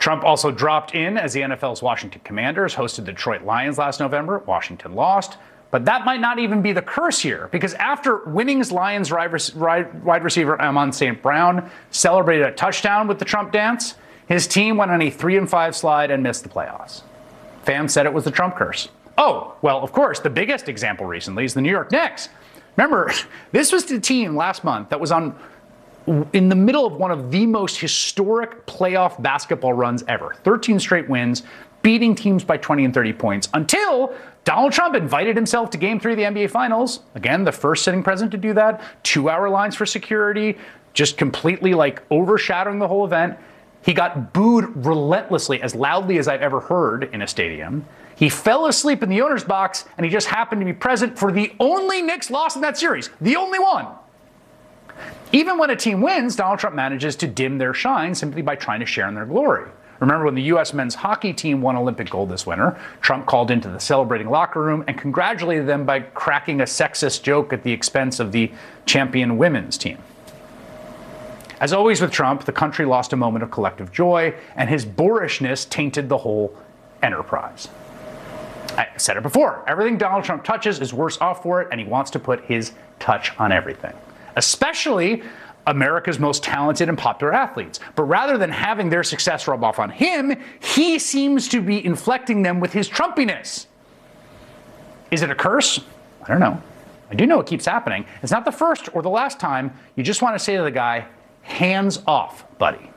Trump also dropped in as the NFL's Washington Commanders hosted the Detroit Lions last November. Washington lost. But that might not even be the curse here, because after winning's Lions wide receiver Amon St. Brown celebrated a touchdown with the Trump dance, his team went on a 3-5 slide and missed the playoffs. Fans said it was the Trump curse. Oh, well, of course, the biggest example recently is the New York Knicks. Remember, this was the team last month that was in the middle of one of the most historic playoff basketball runs ever. 13 straight wins, beating teams by 20 and 30 points, until Donald Trump invited himself to Game 3 of the NBA Finals. Again, the first sitting president to do that. 2-hour lines for security, just completely overshadowing the whole event. He got booed relentlessly, as loudly as I've ever heard in a stadium. He fell asleep in the owner's box, and he just happened to be present for the only Knicks loss in that series. The only one. Even when a team wins, Donald Trump manages to dim their shine simply by trying to share in their glory. Remember when the U.S. men's hockey team won Olympic gold this winter, Trump called into the celebrating locker room and congratulated them by cracking a sexist joke at the expense of the champion women's team. As always with Trump, the country lost a moment of collective joy, and his boorishness tainted the whole enterprise. I said it before, everything Donald Trump touches is worse off for it, and he wants to put his touch on everything. Especially America's most talented and popular athletes. But rather than having their success rub off on him, he seems to be inflecting them with his Trumpiness. Is it a curse? I don't know. I do know it keeps happening. It's not the first or the last time. You just want to say to the guy, hands off, buddy.